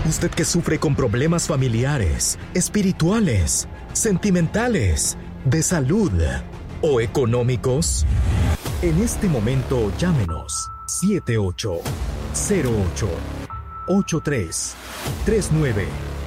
Usted que sufre con problemas familiares, espirituales, sentimentales, de salud o económicos. En este momento llámenos 7808-8339